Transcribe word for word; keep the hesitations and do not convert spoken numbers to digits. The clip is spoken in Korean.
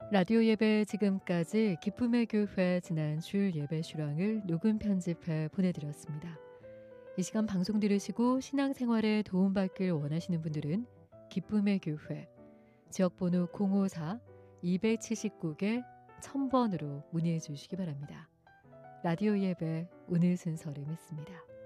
라디오 예배 지금까지 기쁨의 교회 지난 주일 예배 실황을 녹음 편집해 보내드렸습니다. 이 시간 방송 들으시고 신앙생활에 도움받길 원하시는 분들은 기쁨의 교회 지역번호 공오사 이칠구 천 번으로 문의해 주시기 바랍니다. 라디오 예배 오늘 순서를 맺습니다.